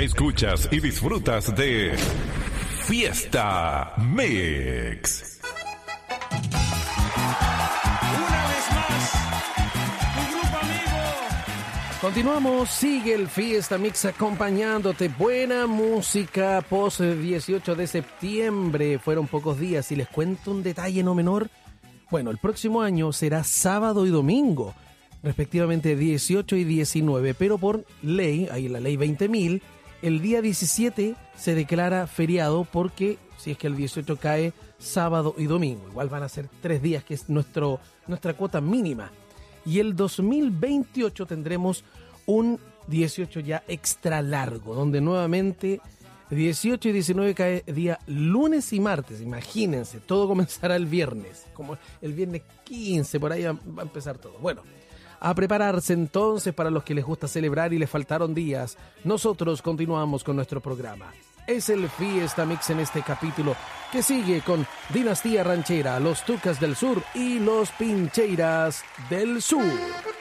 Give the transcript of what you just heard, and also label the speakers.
Speaker 1: Escuchas y disfrutas de Fiesta Mix.
Speaker 2: Una vez más, tu grupo amigo.
Speaker 3: Continuamos, sigue el Fiesta Mix acompañándote. Buena música post 18 de septiembre. Fueron pocos días y les cuento un detalle no menor. Bueno, el próximo año será sábado y domingo, respectivamente 18 y 19, pero por ley, ahí la ley 20.000, el día 17 se declara feriado porque si es que el 18 cae sábado y domingo, igual van a ser 3 días, que es nuestra cuota mínima. Y el 2028 tendremos un 18 ya extra largo, donde nuevamente 18 y 19 cae día lunes y martes. Imagínense, todo comenzará el viernes, como el viernes 15, por ahí va a empezar todo. Bueno, a prepararse entonces para los que les gusta celebrar y les faltaron días. Nosotros continuamos con nuestro programa. Es el Fiesta Mix en este capítulo que sigue con Dinastía Ranchera, los Tucas del Sur y los Pincheiras del Sur.